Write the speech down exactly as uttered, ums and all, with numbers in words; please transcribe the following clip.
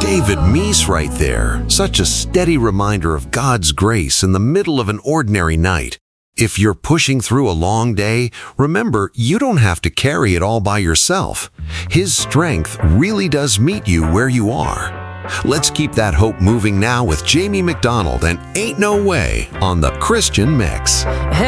David Meese right there. Such a steady reminder of God's grace in the middle of an ordinary night. If you're pushing through a long day, remember you don't have to carry it all by yourself. His strength really does meet you where you are. Let's keep that hope moving now with Jamie McDonald and Ain't No Way on the Christian Mix.